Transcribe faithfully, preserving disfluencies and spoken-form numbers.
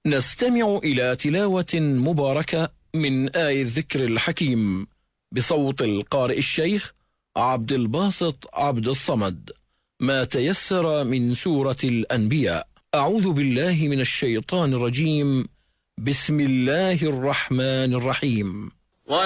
نستمع إلى تلاوة مباركة من آية الذكر الحكيم بصوت القارئ الشيخ عبد الباسط عبد الصمد، ما تيسر من سورة الأنبياء. أعوذ بالله من الشيطان الرجيم. بسم الله الرحمن الرحيم.